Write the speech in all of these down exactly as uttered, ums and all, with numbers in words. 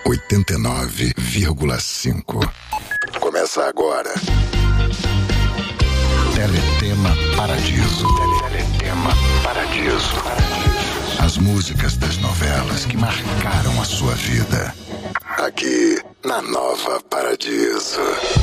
oitenta e nove vírgula cinco. Começa agora. Teletema Paradiso. Teletema Paradiso. As músicas das novelas que marcaram a sua vida. Aqui na Nova Paradiso.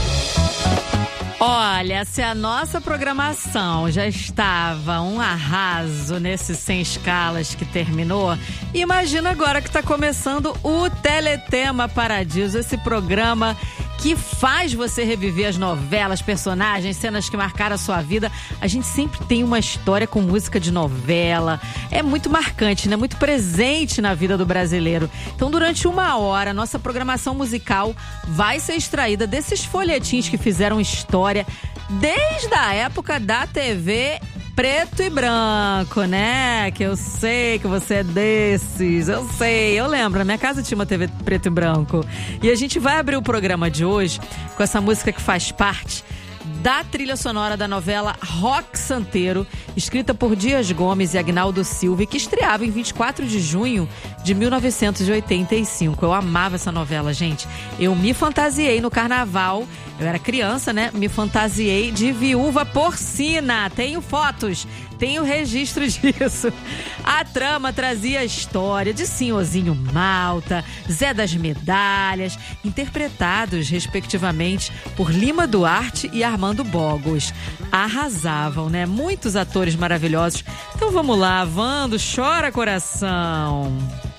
Olha, se a nossa programação já estava um arraso nesse Sem Escalas que terminou, imagina agora que está começando o Teletema Paradiso, esse programa que faz você reviver as novelas, personagens, cenas que marcaram a sua vida. A gente sempre tem uma história com música de novela. É muito marcante, né? Muito presente na vida do brasileiro. Então, durante uma hora, nossa programação musical vai ser extraída desses folhetins que fizeram história desde a época da T V preto e branco, né? Que eu sei que você é desses, eu sei, eu lembro, na minha casa tinha uma T V preto e branco. E a gente vai abrir o programa de hoje com essa música que faz parte da trilha sonora da novela Roque Santeiro, escrita por Dias Gomes e Agnaldo Silva, que estreava em vinte e quatro de junho de mil novecentos e oitenta e cinco. Eu amava essa novela, gente. Eu me fantasiei no carnaval, eu era criança, né? Me fantasiei de viúva porcina. Tenho fotos, tenho registro disso. A trama trazia a história de Senhorzinho Malta, Zé das Medalhas, interpretados, respectivamente, por Lima Duarte e Armando Bogos. Arrasavam, né? Muitos atores maravilhosos. Então vamos lá, Vando, chora coração.